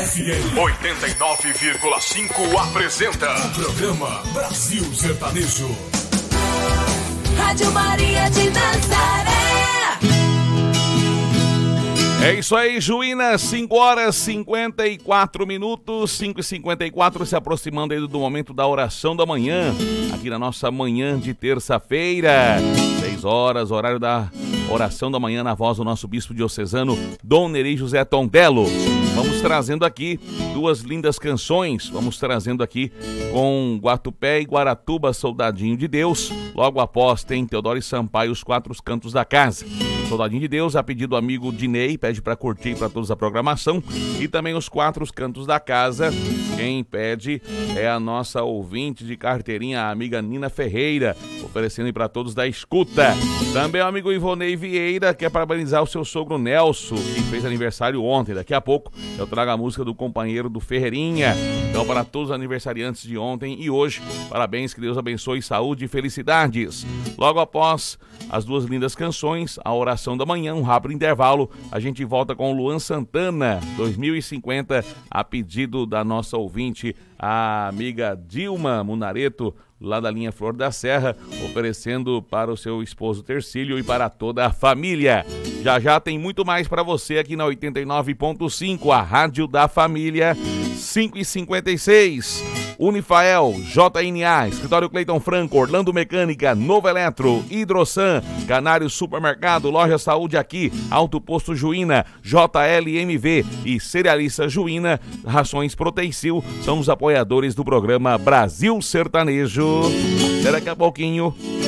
FM 89,5 apresenta o programa Brasil Sertanejo. Rádio Maria de Nazaré. É isso aí, Juína, 5 horas 54 minutos, 5h54, se aproximando aí do momento da oração da manhã, aqui na nossa manhã de terça-feira, 6 horas, horário da oração da manhã, na voz do nosso bispo diocesano, Dom Nerei José Tondelo. Vamos trazendo aqui duas lindas canções, vamos trazendo aqui com Guatupé e Guaratuba, Soldadinho de Deus, logo após tem Teodoro e Sampaio, Os Quatro Cantos da Casa. Soldadinho de Deus, a pedido do amigo Dinei, pede para curtir para todos a programação. E também Os Quatro Cantos da Casa, quem pede é a nossa ouvinte de carteirinha, a amiga Nina Ferreira, oferecendo para todos da escuta. Também o amigo Ivonei Vieira, quer parabenizar o seu sogro Nelson, que fez aniversário ontem. Daqui a pouco eu trago a música do companheiro do Ferreirinha. Então, para todos os aniversariantes de ontem e hoje, parabéns, que Deus abençoe, saúde e felicidades. Logo após as duas lindas canções, a oração da manhã, um rápido intervalo, a gente volta com o Luan Santana, 2050, a pedido da nossa ouvinte, a amiga Dilma Munareto, lá da linha Flor da Serra, oferecendo para o seu esposo Tercílio e para toda a família. Já já tem muito mais para você aqui na 89.5, a Rádio da Família, 5h56. Unifael, JNA, Escritório Cleiton Franco, Orlando Mecânica, Novo Eletro, Hidrosan, Canário Supermercado, Loja Saúde Aqui, Alto Posto Juína, JLMV e Cerealista Juína, Rações Proteicil, são os apoiadores do programa Brasil Sertanejo. Até daqui a pouquinho.